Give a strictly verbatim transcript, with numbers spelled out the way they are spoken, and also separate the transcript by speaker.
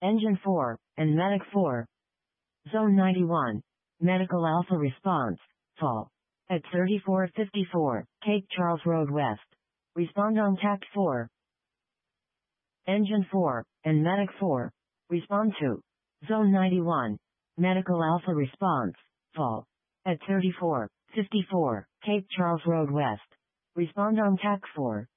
Speaker 1: Engine four, and Medic four. Zone ninety-one. Medical Alpha response. Fall. At thirty-four fifty-four, Cape Charles Road West. Respond on Tact four. Engine four, and Medic four. Respond to. Zone ninety-one. Medical Alpha response. Fall. At thirty-four fifty-four, Cape Charles Road West. Respond on Tact four.